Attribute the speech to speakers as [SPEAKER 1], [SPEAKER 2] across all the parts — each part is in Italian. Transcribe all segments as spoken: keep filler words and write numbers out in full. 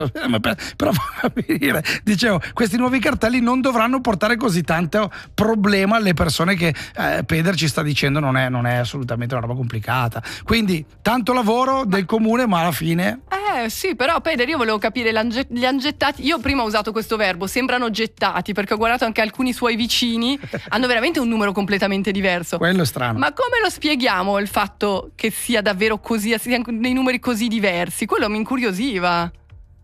[SPEAKER 1] Ma per, però fammi dire, dicevo, questi nuovi cartelli non dovranno portare così tanto problema alle persone che eh, Peder ci sta dicendo non è, non è assolutamente una roba complicata. Quindi tanto lavoro del comune, ma alla fine...
[SPEAKER 2] Eh sì, però Peder, io volevo capire, li hanno gettati, io prima ho usato questo verbo, sembrano gettati, perché ho guardato anche alcuni suoi vicini, hanno veramente un numero completamente diverso.
[SPEAKER 1] Quello è strano.
[SPEAKER 2] Ma come lo spieghiamo il fatto che sia davvero così, siano dei numeri così diversi? Quello mi incuriosiva.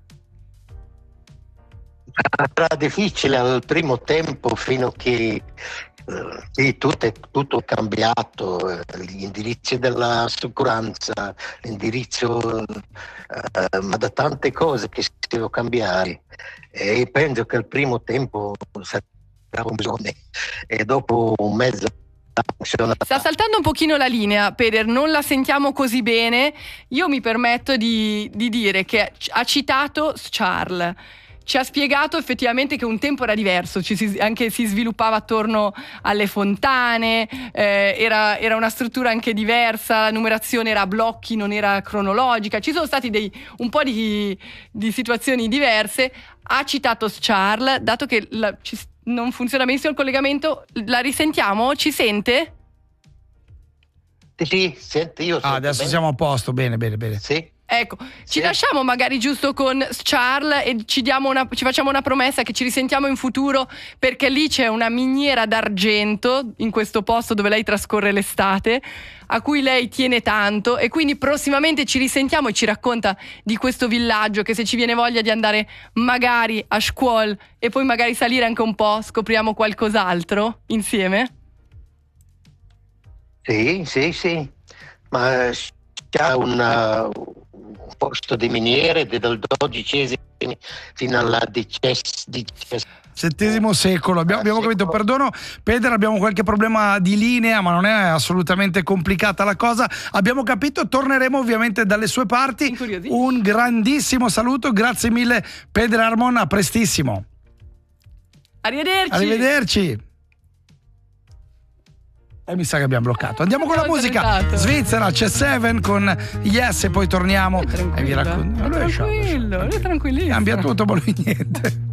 [SPEAKER 3] Era difficile al primo tempo fino a che sì, tutto è, tutto è cambiato, gli indirizzi della sicurezza, l'indirizzo, eh, ma da tante cose che si devono cambiare, e penso che al primo tempo sarà un bisogno e dopo un mese
[SPEAKER 2] sta saltando un pochino la linea, Peder, non la sentiamo così bene. Io mi permetto di, di dire che ha citato Charles. Ci ha spiegato effettivamente che un tempo era diverso, ci si, anche si sviluppava attorno alle fontane, eh, era, era una struttura anche diversa, la numerazione era a blocchi, non era cronologica, ci sono stati dei, un po' di, di situazioni diverse. Ha citato Charles, dato che la, ci, non funziona benissimo il collegamento, la risentiamo? Ci sente?
[SPEAKER 3] Sì, senti, io
[SPEAKER 1] ah, adesso bene. Siamo a posto, bene, bene, bene.
[SPEAKER 3] Sì.
[SPEAKER 2] Ecco, ci
[SPEAKER 3] sì.
[SPEAKER 2] lasciamo magari giusto con Charles e ci, diamo una, ci facciamo una promessa che ci risentiamo in futuro, perché lì c'è una miniera d'argento in questo posto dove lei trascorre l'estate, a cui lei tiene tanto, e quindi prossimamente ci risentiamo e ci racconta di questo villaggio, che se ci viene voglia di andare magari a scuola e poi magari salire anche un po', scopriamo qualcos'altro insieme.
[SPEAKER 3] Sì, sì, sì, ma c'è una... un posto di miniere dal dodicesimo fino al
[SPEAKER 1] diciassettesimo secolo. Abbiamo, abbiamo capito, perdono Peder, abbiamo qualche problema di linea, ma non è assolutamente complicata la cosa. Abbiamo capito, torneremo ovviamente dalle sue parti. Un grandissimo saluto, grazie mille Peder Armon, a prestissimo.
[SPEAKER 2] Arrivederci.
[SPEAKER 1] Arrivederci. E mi sa che abbiamo bloccato. Andiamo con la musica. Svizzera, c'è Seven con Yes e poi torniamo e vi racconto.
[SPEAKER 2] Tranquillo, tranquillissimo.
[SPEAKER 1] Cambia tutto, ma lui niente.